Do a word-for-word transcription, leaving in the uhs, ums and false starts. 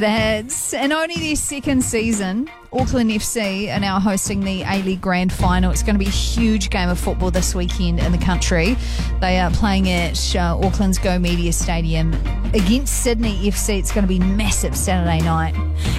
That's in only their second season. Auckland F C are now hosting the A-League Grand Final. It's going to be a huge game of football this weekend in the country. They are playing at uh, Auckland's Go Media Stadium against Sydney F C. It's going to be massive Saturday night.